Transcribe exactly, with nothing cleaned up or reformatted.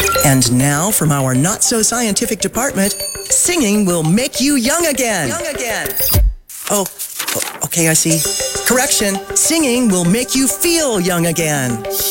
And now from our not-so-scientific department, singing will make you young again. Young again. Oh, okay, I see. Correction, singing will make you feel young again.